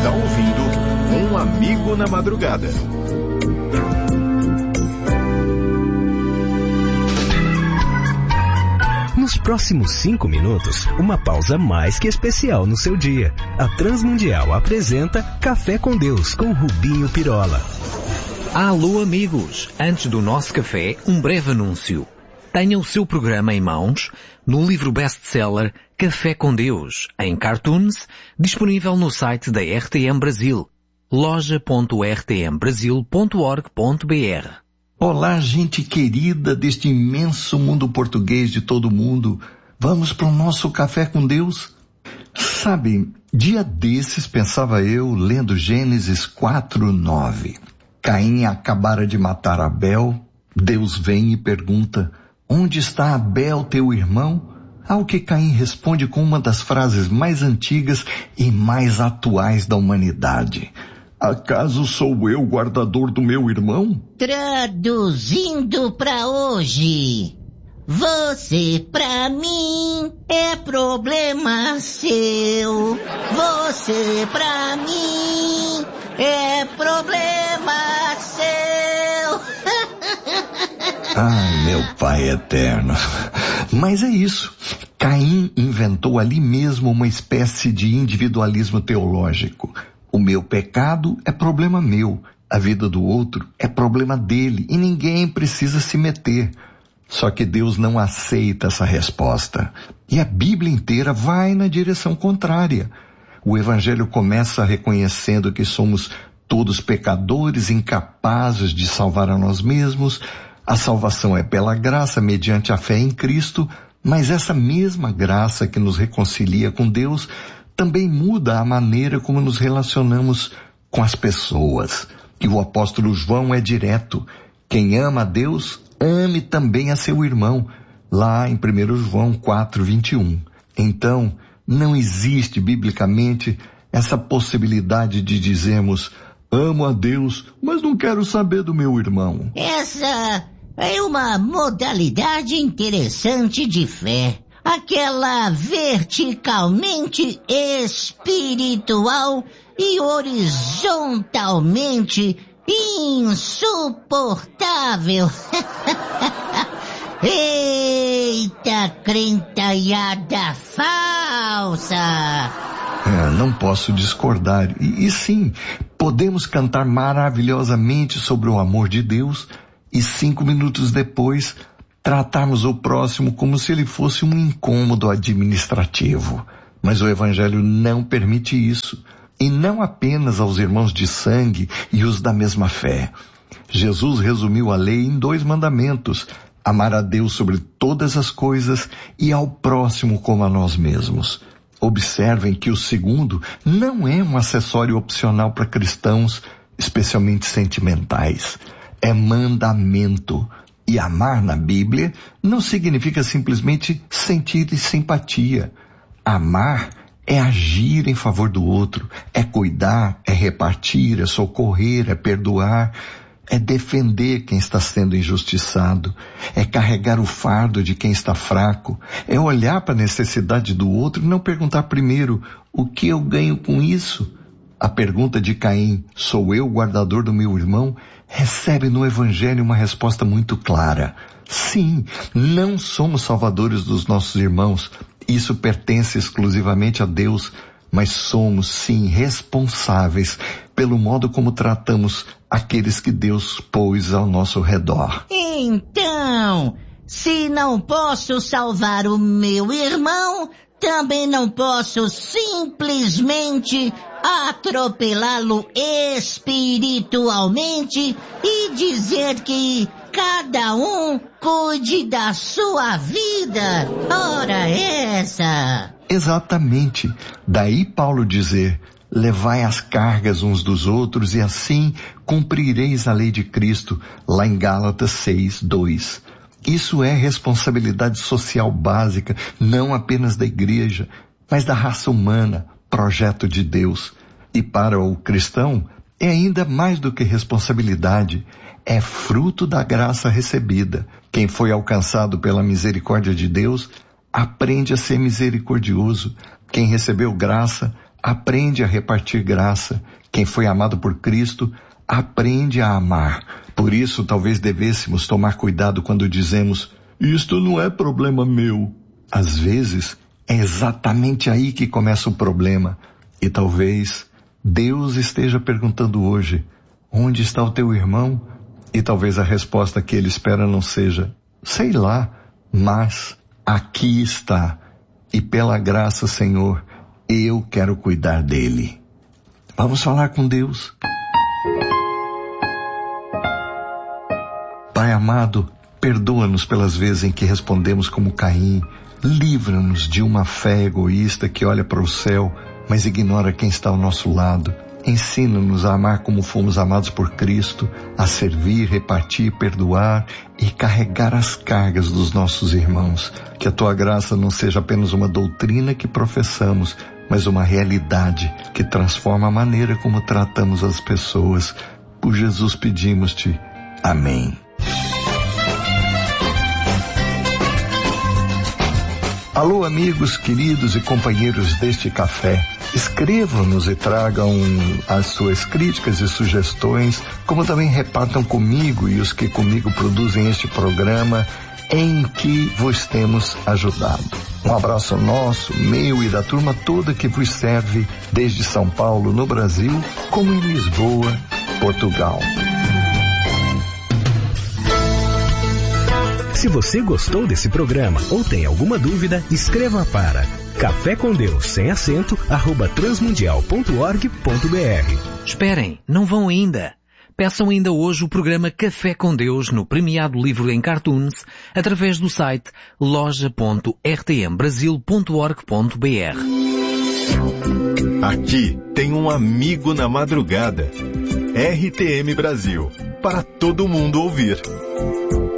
está ouvindo Um Amigo na Madrugada. Nos próximos 5 minutos, uma pausa mais que especial no seu dia. A Transmundial apresenta Café com Deus, com Rubinho Pirola. Alô amigos, antes do nosso café, um breve anúncio. Tenha o seu programa em mãos no livro best-seller Café com Deus, em cartoons, disponível no site da RTM Brasil, loja.rtmbrasil.org.br. Olá, gente querida deste imenso mundo português de todo mundo. Vamos para o nosso Café com Deus? Sabe, dia desses pensava eu lendo Gênesis 4:9. Caim acabara de matar Abel. Deus vem e pergunta: onde está Abel, teu irmão? Ao que Caim responde com uma das frases mais antigas e mais atuais da humanidade: acaso sou eu guardador do meu irmão? Traduzindo para hoje: você pra mim é problema seu. Você pra mim é problema seu. Ai, meu Pai eterno. Mas é isso. Caim inventou ali mesmo uma espécie de individualismo teológico. O meu pecado é problema meu. A vida do outro é problema dele e ninguém precisa se meter. Só que Deus não aceita essa resposta. E a Bíblia inteira vai na direção contrária. O Evangelho começa reconhecendo que somos todos pecadores, incapazes de salvar a nós mesmos. A salvação é pela graça, mediante a fé em Cristo, mas essa mesma graça que nos reconcilia com Deus também muda a maneira como nos relacionamos com as pessoas. E o apóstolo João é direto: quem ama a Deus, ame também a seu irmão, lá em 1 João 4:21. Então, não existe biblicamente essa possibilidade de dizermos: amo a Deus, mas não quero saber do meu irmão. Essa é uma modalidade interessante de fé. Aquela verticalmente espiritual e horizontalmente insuportável. Eita, crentalhada falsa! Não posso discordar. E sim, podemos cantar maravilhosamente sobre o amor de Deus e 5 minutos depois tratarmos o próximo como se ele fosse um incômodo administrativo. Mas o Evangelho não permite isso. E não apenas aos irmãos de sangue e os da mesma fé. Jesus resumiu a lei em 2 mandamentos: amar a Deus sobre todas as coisas e ao próximo como a nós mesmos. Observem que o segundo não é um acessório opcional para cristãos, especialmente sentimentais. É mandamento. E amar na Bíblia não significa simplesmente sentir simpatia. Amar é agir em favor do outro, é cuidar, é repartir, é socorrer, é perdoar, é defender quem está sendo injustiçado, é carregar o fardo de quem está fraco, é olhar para a necessidade do outro e não perguntar primeiro: o que eu ganho com isso? A pergunta de Caim: sou eu o guardador do meu irmão? Recebe no Evangelho uma resposta muito clara. Sim, não somos salvadores dos nossos irmãos. Isso pertence exclusivamente a Deus, mas somos, sim, responsáveis pelo modo como tratamos aqueles que Deus pôs ao nosso redor. Então, se não posso salvar o meu irmão, também não posso simplesmente atropelá-lo espiritualmente e dizer que cada um cuide da sua vida. Ora essa! Exatamente. Daí Paulo dizer: levai as cargas uns dos outros e assim cumprireis a lei de Cristo, lá em Gálatas 6:2. Isso é responsabilidade social básica, não apenas da igreja, mas da raça humana, projeto de Deus. E para o cristão, é ainda mais do que responsabilidade, é fruto da graça recebida. Quem foi alcançado pela misericórdia de Deus, aprende a ser misericordioso. Quem recebeu graça, aprende a repartir graça. Quem foi amado por Cristo, aprende a amar. Por isso, talvez devêssemos tomar cuidado quando dizemos, isto não é problema meu. Às vezes, é exatamente aí que começa o problema. E talvez Deus esteja perguntando hoje, onde está o teu irmão? E talvez a resposta que ele espera não seja, sei lá, mas aqui está. E pela graça, Senhor, eu quero cuidar dele. Vamos falar com Deus. Pai amado, perdoa-nos pelas vezes em que respondemos como Caim. Livra-nos de uma fé egoísta que olha para o céu, mas ignora quem está ao nosso lado. Ensina-nos a amar como fomos amados por Cristo, a servir, repartir, perdoar e carregar as cargas dos nossos irmãos. Que a tua graça não seja apenas uma doutrina que professamos, mas uma realidade que transforma a maneira como tratamos as pessoas. Por Jesus pedimos-te. Amém. Alô, amigos, queridos e companheiros deste café. Escrevam-nos e tragam as suas críticas e sugestões, como também repartam comigo e os que comigo produzem este programa em que vos temos ajudado. Um abraço nosso, meu e da turma toda que vos serve desde São Paulo, no Brasil, como em Lisboa, Portugal. Se você gostou desse programa ou tem alguma dúvida, escreva para Café com Deus, sem acento, @transmundial.org.br. Esperem, não vão ainda. Peçam ainda hoje o programa Café com Deus no premiado livro em cartoons através do site loja.rtmbrasil.org.br. Aqui tem um amigo na madrugada. RTM Brasil, para todo mundo ouvir.